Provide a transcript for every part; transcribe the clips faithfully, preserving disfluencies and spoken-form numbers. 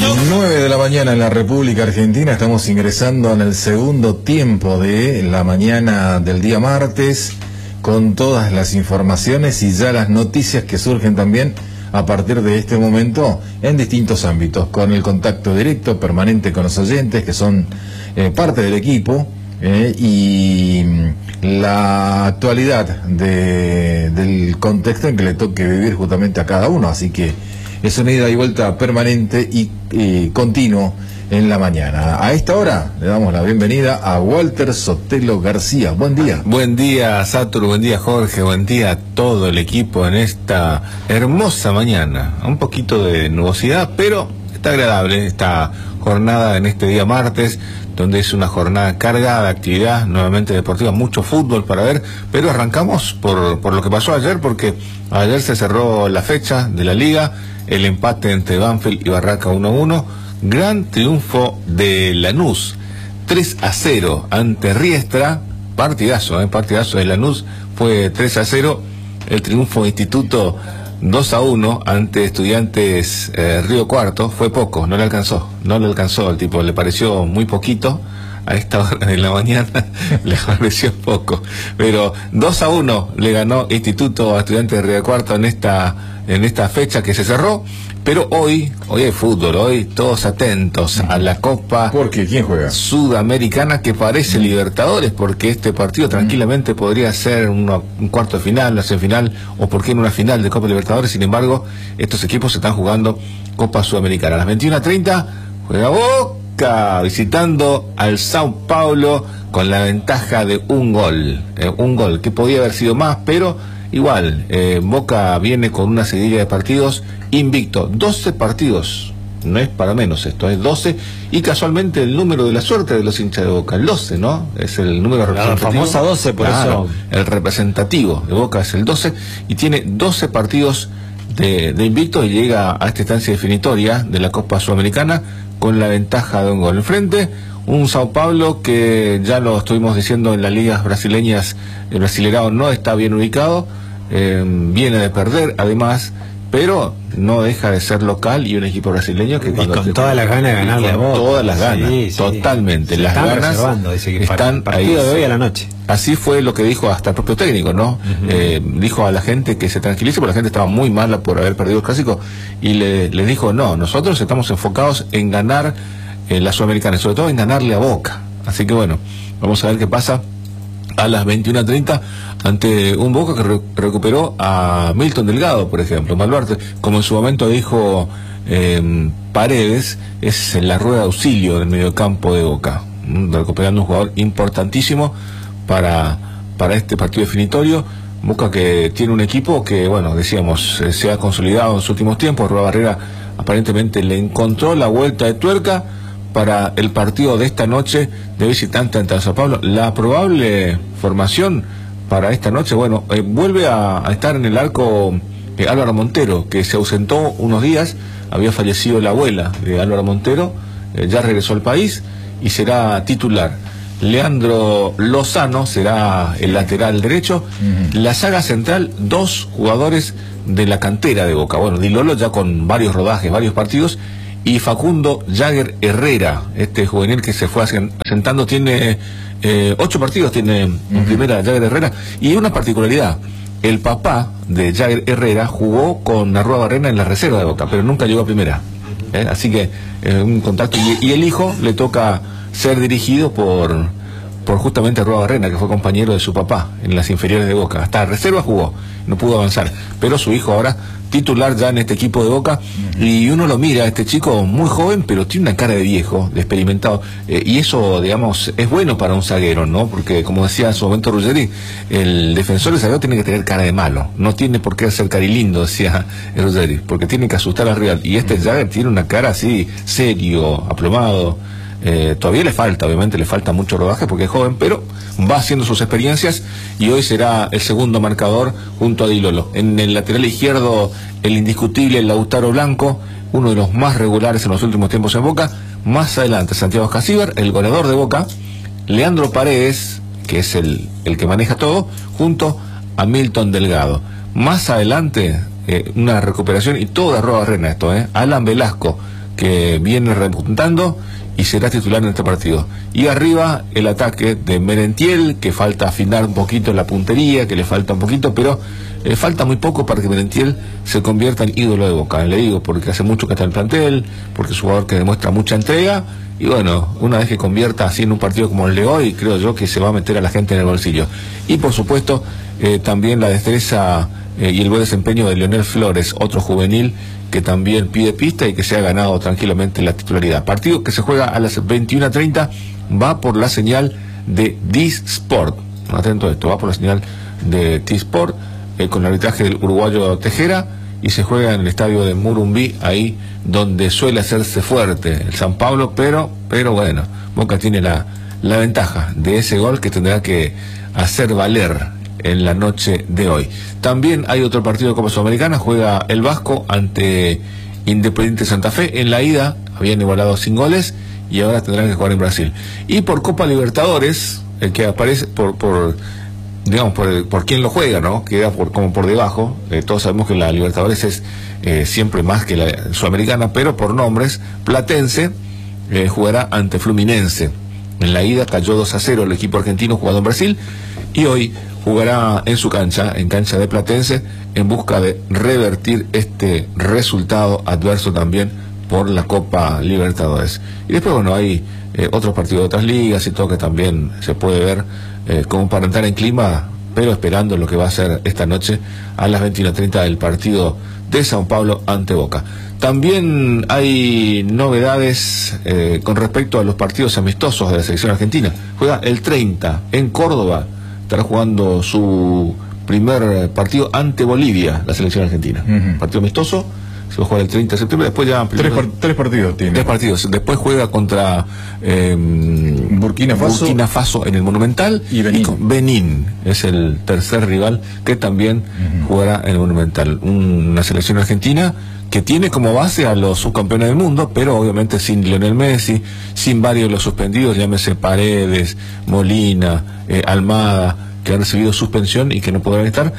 nueve de la mañana en la República Argentina. Estamos ingresando en el segundo tiempo de la mañana del día martes, con todas las informaciones y ya las noticias que surgen también a partir de este momento en distintos ámbitos, con el contacto directo, permanente con los oyentes que son eh, parte del equipo, eh, y la actualidad de, del contexto en que le toque vivir justamente a cada uno. Así que es una ida y vuelta permanente y, y continuo en la mañana. A esta hora le damos la bienvenida a Walter Sotelo García. Buen día. Buen día, Satur, buen día, Jorge, buen día a todo el equipo en esta hermosa mañana. Un poquito de nubosidad, pero está agradable esta jornada en este día martes, donde es una jornada cargada de actividad, nuevamente deportiva, mucho fútbol para ver, pero arrancamos por, por lo que pasó ayer, porque ayer se cerró la fecha de la liga, el empate entre Banfield y Barraca uno a uno, gran triunfo de Lanús, tres a cero ante Riestra, partidazo, eh, partidazo de Lanús, fue tres a cero, el triunfo de Instituto dos a uno ante Estudiantes eh, Río Cuarto, fue poco, no le alcanzó, no le alcanzó al tipo, le pareció muy poquito, a esta hora de la mañana le pareció poco, pero dos a uno le ganó Instituto a Estudiantes de Río Cuarto en esta, en esta fecha que se cerró. Pero hoy, hoy hay fútbol, hoy todos atentos a la Copa ¿Por qué? ¿Quién juega? Sudamericana, que parece Libertadores, porque este partido tranquilamente podría ser una, un cuarto de final, una semifinal, o por qué en una final de Copa Libertadores. Sin embargo, estos equipos están jugando Copa Sudamericana. A las veintiuna treinta juega Boca, visitando al Sao Paulo con la ventaja de un gol. Eh, un gol, que podía haber sido más, pero igual, eh, Boca viene con una seguidilla de partidos invicto, doce partidos, no es para menos esto, es doce, y casualmente el número de la suerte de los hinchas de Boca, el doce, ¿no? Es el número representativo. La famosa doce, por claro, eso. El representativo de Boca es el doce, y tiene doce partidos de, de invicto, y llega a esta instancia definitoria de la Copa Sudamericana con la ventaja de un gol. Enfrente, un Sao Paulo que ya lo estuvimos diciendo en las ligas brasileñas, el Brasileirao no está bien ubicado, eh, viene de perder además, pero no deja de ser local y un equipo brasileño que y cuando con te, todas las ganas de ganarle a Boca. todas las ganas, sí, sí. totalmente, Se las están ganas reservando, dice que están para el partido ahí. de hoy a la noche. Así fue lo que dijo hasta el propio técnico, ¿no? Uh-huh. Eh, dijo a la gente que se tranquilice, porque la gente estaba muy mala por haber perdido el clásico, y le, le dijo, no, nosotros estamos enfocados en ganar eh, la Sudamericana, y sobre todo en ganarle a Boca. Así que bueno, vamos a ver qué pasa a las veintiuna treinta ante un Boca que re recuperó a Milton Delgado, por ejemplo, Malvarte, como en su momento dijo eh, Paredes, es la rueda de auxilio del mediocampo de Boca, ¿m? recuperando un jugador importantísimo para, para este partido definitorio. Boca que tiene un equipo que, bueno, decíamos, eh, se ha consolidado en los últimos tiempos. Rúa Barrera aparentemente le encontró la vuelta de tuerca para el partido de esta noche de visitante ante Sao Paulo. La probable formación para esta noche, bueno, eh, vuelve a, a estar en el arco eh, Álvaro Montero, que se ausentó unos días, había fallecido la abuela de Álvaro Montero, eh, ya regresó al país y será titular. Leandro Lozano será el lateral derecho. Uh-huh. La saga central, dos jugadores de la cantera de Boca. Bueno, Di Lolo ya con varios rodajes, varios partidos, y Facundo Jagger Herrera, este juvenil que se fue asentando, tiene eh, ocho partidos, tiene en uh-huh. primera Jagger Herrera, y una particularidad, el papá de Jagger Herrera jugó con la Rúa Barrera en la reserva de Boca, pero nunca llegó a primera, ¿eh? Así que eh, un contacto, y, y el hijo le toca ser dirigido por, por justamente Rúa Barrera, que fue compañero de su papá en las inferiores de Boca, hasta reserva jugó, no pudo avanzar, pero su hijo ahora titular ya en este equipo de Boca, uh-huh. y uno lo mira, este chico muy joven, pero tiene una cara de viejo, de experimentado, eh, y eso, digamos, es bueno para un zaguero, ¿no? Porque, como decía en su momento Ruggeri, el defensor de zaguero tiene que tener cara de malo, no tiene por qué ser carilindo, decía Ruggeri, porque tiene que asustar al rival, y este uh-huh. Jagger tiene una cara así, serio, aplomado. Eh, todavía le falta, obviamente le falta mucho rodaje porque es joven, pero va haciendo sus experiencias, y hoy será el segundo marcador junto a Di Lolo. En el lateral izquierdo, el indiscutible Lautaro Blanco, uno de los más regulares en los últimos tiempos en Boca. Más adelante, Santiago Casíbar, el goleador de Boca. Leandro Paredes, que es el, el que maneja todo, junto a Milton Delgado. Más adelante, eh, una recuperación, y toda Rúa Barrera esto, eh, Alan Velasco, que viene repuntando y será titular en este partido. Y arriba el ataque de Merentiel, que falta afinar un poquito la puntería, que le falta un poquito, pero eh, falta muy poco para que Merentiel se convierta en ídolo de Boca. Le digo, porque hace mucho que está en el plantel, porque es un jugador que demuestra mucha entrega, y bueno, una vez que convierta así en un partido como el de hoy, creo yo que se va a meter a la gente en el bolsillo. Y por supuesto, eh, también la destreza eh, y el buen desempeño de Leonel Flores, otro juvenil que también pide pista y que se ha ganado tranquilamente la titularidad. Partido que se juega a las veintiuna treinta, va por la señal de D-Sport. Atento a esto, va por la señal de D-Sport, eh, con el arbitraje del uruguayo Tejera, y se juega en el estadio de Murumbí, ahí donde suele hacerse fuerte el San Pablo, pero, pero bueno, Boca tiene la, la ventaja de ese gol que tendrá que hacer valer en la noche de hoy. También hay otro partido de Copa Sudamericana, juega el Vasco ante Independiente Santa Fe. En la ida habían igualado sin goles y ahora tendrán que jugar en Brasil. Y por Copa Libertadores, el que aparece por, por digamos, por, por quién lo juega, ¿no? Queda por, como por debajo. Eh, todos sabemos que la Libertadores es eh, siempre más que la Sudamericana, pero por nombres, Platense eh, jugará ante Fluminense. En la ida cayó dos a cero el equipo argentino jugado en Brasil, y hoy jugará en su cancha, en cancha de Platense, en busca de revertir este resultado adverso también por la Copa Libertadores. Y después, bueno, hay eh, otros partidos de otras ligas y todo que también se puede ver eh, como para entrar en clima, pero esperando lo que va a ser esta noche a las veintiuna treinta el partido de Sao Paulo ante Boca. También hay novedades eh, con respecto a los partidos amistosos de la selección argentina. Juega el treinta en Córdoba, estará jugando su primer partido ante Bolivia, la selección argentina. Uh-huh. Partido amistoso, se va a jugar el treinta de septiembre, después ya... Tres, par tres partidos tiene. Tres partidos, después juega contra eh, Burkina Faso, Burkina Faso en el Monumental, y Benín. Y Benín es el tercer rival que también uh-huh. jugará en el Monumental. Una selección argentina que tiene como base a los subcampeones del mundo, pero obviamente sin Lionel Messi, sin varios de los suspendidos, llámese Paredes, Molina, eh, Almada, que han recibido suspensión y que no podrán estar.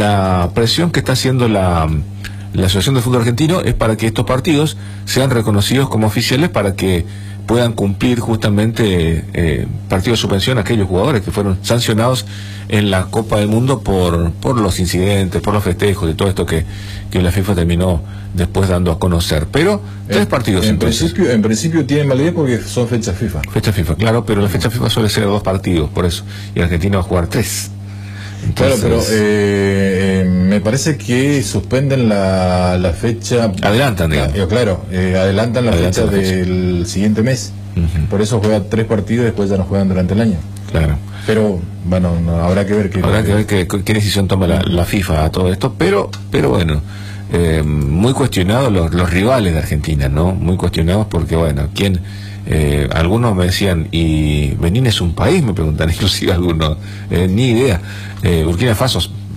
La presión que está haciendo la, la Asociación de Fútbol Argentino es para que estos partidos sean reconocidos como oficiales, para que puedan cumplir justamente eh, partidos de suspensión a aquellos jugadores que fueron sancionados en la Copa del Mundo por, por los incidentes, por los festejos y todo esto que, que la FIFA terminó después dando a conocer. Pero tres partidos en entonces. principio en principio tienen validez porque son fechas FIFA. Fecha FIFA, claro, pero la fecha FIFA suele ser dos partidos, por eso. Y Argentina va a jugar tres. Entonces, claro, pero eh, eh, me parece que suspenden la, la fecha. Adelantan, digamos. Eh, claro, eh, adelantan la adelantan fecha la fecha. del siguiente mes. Uh-huh. Por eso juegan tres partidos y después ya no juegan durante el año. Claro. Pero, bueno, no, habrá que ver qué, habrá que ver qué, qué decisión toma la, la FIFA a todo esto, pero, pero bueno, eh, muy cuestionados los, los rivales de Argentina, ¿no? Muy cuestionados porque, bueno, ¿quién? Eh, algunos me decían, ¿y Benín es un país? Me preguntan, inclusive algunos, eh, ni idea. Eh, Burkina Faso,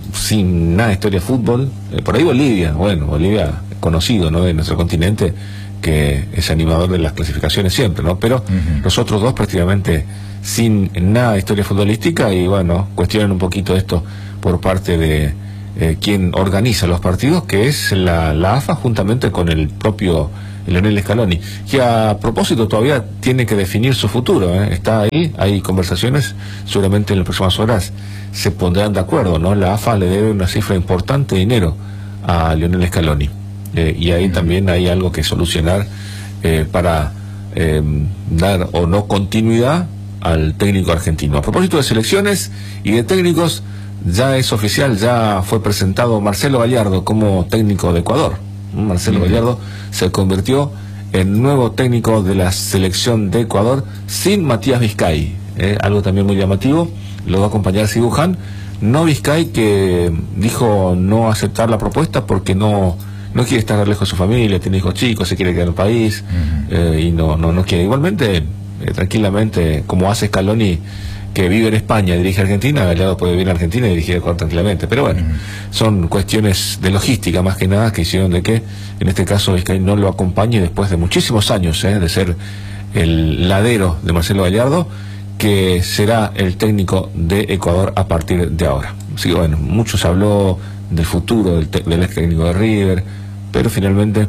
sin nada de historia de fútbol. Eh, por ahí Bolivia, bueno, Bolivia conocido, ¿no?, de nuestro continente, que es animador de las clasificaciones siempre, ¿no? Pero uh-huh. los otros dos prácticamente sin nada de historia futbolística, y bueno, cuestionan un poquito esto por parte de eh, quien organiza los partidos, que es la, la A F A, juntamente con el propio Lionel Scaloni, que a propósito todavía tiene que definir su futuro, ¿eh? Está ahí, hay conversaciones, seguramente en las próximas horas se pondrán de acuerdo, ¿no? La A F A le debe una cifra importante de dinero a Lionel Scaloni, eh, y ahí también hay algo que solucionar eh, para eh, dar o no continuidad al técnico argentino. A propósito de selecciones y de técnicos, ya es oficial, ya fue presentado Marcelo Gallardo como técnico de Ecuador. Marcelo uh-huh. Gallardo se convirtió en nuevo técnico de la selección de Ecuador sin Matías Vizcay, eh, algo también muy llamativo. Lo va a acompañar Sigurján, no Vizcay, que dijo no aceptar la propuesta porque no no quiere estar lejos de su familia, tiene hijos chicos, se quiere quedar en el país, uh-huh. eh, y no no no quiere. Igualmente, eh, tranquilamente, como hace Scaloni, que vive en España y dirige a Argentina, Gallardo puede vivir en Argentina y dirigir a Ecuador tranquilamente. Pero bueno, uh-huh. son cuestiones de logística más que nada que hicieron de que en este caso Vizcay no lo acompañe después de muchísimos años eh, de ser el ladero de Marcelo Gallardo, que será el técnico de Ecuador a partir de ahora. Así que bueno, mucho se habló del futuro del, del ex técnico de River, pero finalmente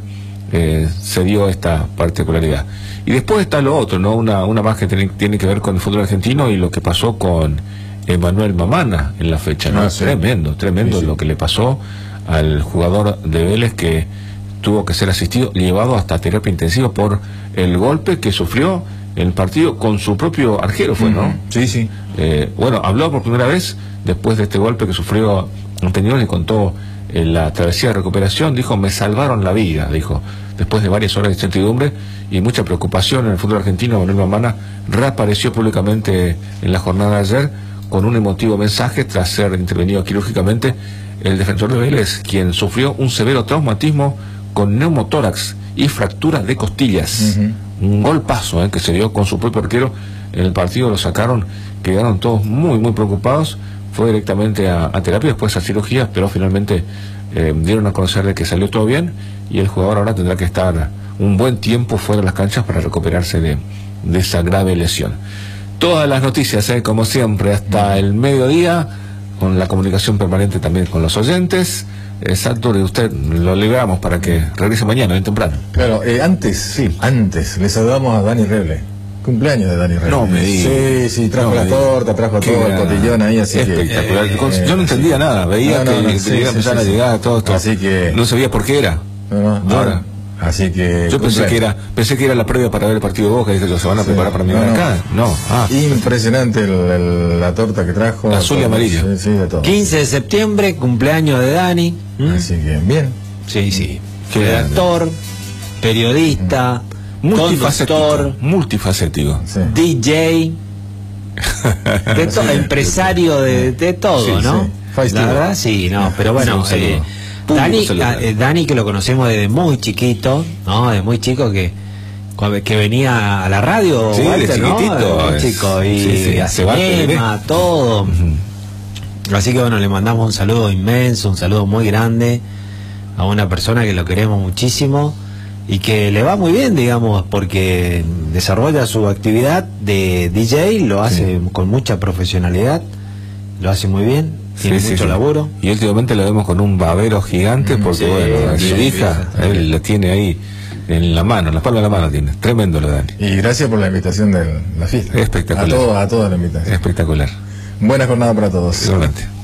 eh, se dio esta particularidad. Y después está lo otro, ¿no? Una, una más que tiene, tiene que ver con el fútbol argentino y lo que pasó con Emanuel Mamana en la fecha, ¿no? Ah, sí. Tremendo, tremendo Sí, sí. lo que le pasó al jugador de Vélez, que tuvo que ser asistido, llevado hasta terapia intensiva por el golpe que sufrió en el partido con su propio arquero, fue, ¿no? Sí, sí. Eh, bueno, habló por primera vez después de este golpe que sufrió anterior y contó en la travesía de recuperación. Dijo: me salvaron la vida, dijo, después de varias horas de incertidumbre y mucha preocupación en el fútbol argentino. Manuel Mamana reapareció públicamente en la jornada de ayer con un emotivo mensaje tras ser intervenido quirúrgicamente el defensor de Vélez, quien sufrió un severo traumatismo con neumotórax y fractura de costillas. Uh-huh. Un golpazo eh, que se dio con su propio arquero en el partido. Lo sacaron, quedaron todos muy muy preocupados. Fue directamente a, a terapia, después a cirugía, pero finalmente eh, dieron a conocer de que salió todo bien y el jugador ahora tendrá que estar un buen tiempo fuera de las canchas para recuperarse de, de esa grave lesión. Todas las noticias, eh, como siempre, hasta el mediodía, con la comunicación permanente también con los oyentes. Exacto, de usted lo liberamos para que regrese mañana, bien temprano. Claro, eh, antes, sí, antes, le saludamos a Dani Reble. Cumpleaños de Dani Reble. No me digas. Sí, sí, trajo no la torta, trajo todo el cotillón ahí, así espectacular. que... Eh, Yo no entendía sí. nada, veía no, no, que, no, que sí, iba a sí, empezar sí, a sí. llegar todo esto. Así que... No sabía por qué era. No, no, Ahora... Así que... Yo pensé que era pensé que era la previa para ver el partido de Boca, y dije, se van a Sí, preparar para mirar no, acá. No, ah. Impresionante el, el, la torta que trajo. Azul y amarillo. Sí, sí, de todo. quince de septiembre, cumpleaños de Dani. ¿Mm? Así que, bien. Sí, sí. Qué Redactor, periodista, conductor, multifacético. Sí. D J, de to- empresario de, de todo, Sí, ¿no? sí. Festivo. La verdad, sí, no, pero bueno, Sí, un eh, saludo. Público Dani, saludo. a- eh, Dani, que lo conocemos desde muy chiquito, ¿no? Desde muy chico que cuando- que venía a la radio, Sí, de Walter, ¿no? chiquitito, Muy es- chico, y sí, sí, a se va a cinema, todo. Ujú. Así que bueno, le mandamos un saludo inmenso, un saludo muy grande a una persona que lo queremos muchísimo y que le va muy bien, digamos, porque desarrolla su actividad de D J, lo hace Sí. con mucha profesionalidad, lo hace muy bien, tiene Sí, sí, mucho sí. laburo. Y últimamente lo vemos con un babero gigante, porque sí, bueno, sí, su sí, hija, sí. él la tiene ahí en la mano, en la palma de la mano tiene. Tremendo lo de Dani. Y gracias por la invitación de la fiesta. Espectacular. A todos, a todos la invitación. Espectacular. Buena jornada para todos. Igualmente.